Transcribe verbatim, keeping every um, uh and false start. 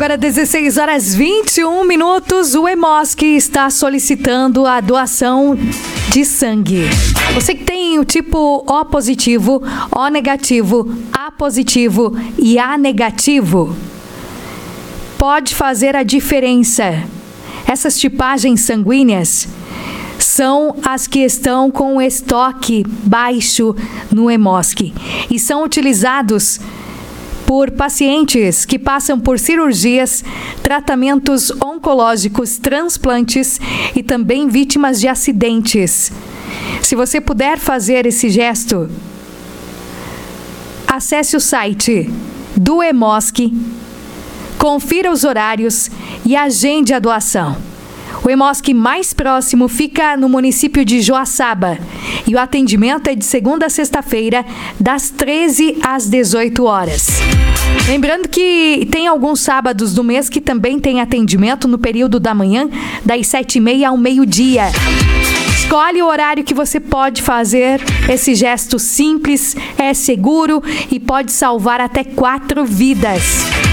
Agora dezesseis horas e vinte e um minutos, o Hemosk está solicitando a doação de sangue. Você que tem o tipo O positivo, O negativo, A positivo e A negativo, pode fazer a diferença. Essas tipagens sanguíneas são as que estão com o estoque baixo no Hemosk e são utilizados por pacientes que passam por cirurgias, tratamentos oncológicos, transplantes e também vítimas de acidentes. Se você puder fazer esse gesto, acesse o site do Hemosk, confira os horários e agende a doação. O Hemosk mais próximo fica no município de Joaçaba e o atendimento é de segunda a sexta-feira, das treze às dezoito horas. Lembrando que tem alguns sábados do mês que também tem atendimento no período da manhã, das sete e meia ao meio-dia. Escolhe o horário que você pode fazer esse gesto simples, é seguro e pode salvar até quatro vidas.